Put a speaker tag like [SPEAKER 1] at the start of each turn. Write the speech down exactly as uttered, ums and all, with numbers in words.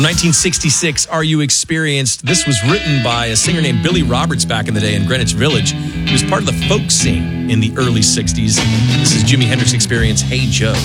[SPEAKER 1] From nineteen sixty-six, Are You Experienced? This was written by a singer named Billy Roberts back in the day in Greenwich Village. He was part of the folk scene in the early sixties. This is Jimi Hendrix Experience, Hey Joe.